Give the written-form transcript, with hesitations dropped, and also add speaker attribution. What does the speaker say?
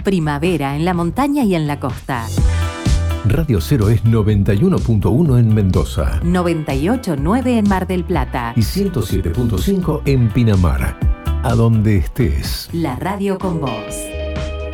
Speaker 1: Primavera en la montaña y en la costa.
Speaker 2: Radio Cero es 91.1 en Mendoza,
Speaker 1: 98.9 en Mar del Plata
Speaker 2: y 107.5 en Pinamar. A donde estés.
Speaker 1: La radio con vos.